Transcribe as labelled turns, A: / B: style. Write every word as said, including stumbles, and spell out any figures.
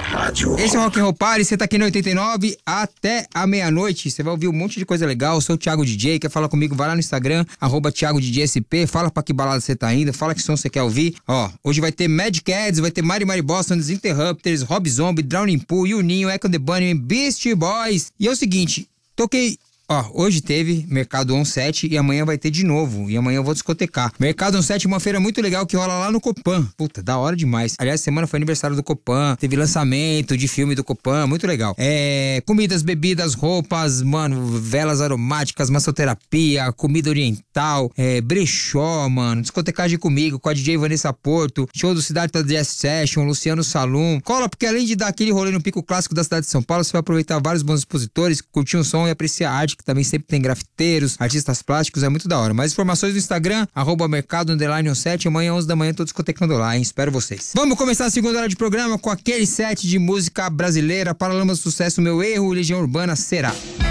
A: rádio.
B: Esse é o Rock and Roll Party, você tá aqui no oitenta e nove até a meia-noite. Você vai ouvir um monte de coisa legal. Eu sou o Thiago D J, quer falar comigo? Vai lá no Instagram, arroba Thiago D J S P, fala pra que balada você tá indo, fala que som você quer ouvir. Ó, hoje vai ter Mad Cats, vai ter Mari Mari Boston, The Interrupters, Rob Zombie, Drowning Pool, Juninho, Echo the Bunny, Beastie Boys. E é o seguinte, toquei... Ó, hoje teve Mercado On sete e amanhã vai ter de novo. E amanhã eu vou discotecar. Mercado On sete é uma feira muito legal que rola lá no Copan. Puta, da hora demais. Aliás, semana foi aniversário do Copan. Teve lançamento de filme do Copan. Muito legal. É... Comidas, bebidas, roupas, mano, velas aromáticas, massoterapia, comida oriental, é... brechó, mano. Discotecagem comigo, com a D J Vanessa Porto. Show do Cidade da Jazz Session, Luciano Salum. Cola, porque além de dar aquele rolê no pico clássico da cidade de São Paulo, você vai aproveitar vários bons expositores, curtir um som e apreciar a arte, que também sempre tem grafiteiros, artistas plásticos, é muito da hora. Mais informações no Instagram, arroba mercado underline sete, amanhã onze da manhã tô discotecando lá, hein? Espero vocês. Vamos começar a segunda hora de programa com aquele set de música brasileira, Paralamas do Sucesso, Meu Erro, Legião Urbana, Será.